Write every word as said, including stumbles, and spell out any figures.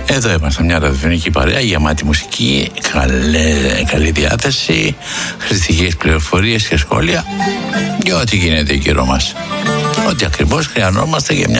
Εδώ είμαστε, μια ραδιοφωνική παρέα γεμάτη μουσική, καλή, καλή διάθεση, χρηστικές πληροφορίες και σχόλια για ό,τι γίνεται γύρω μας. Ό,τι ακριβώς χρειαζόμαστε για μια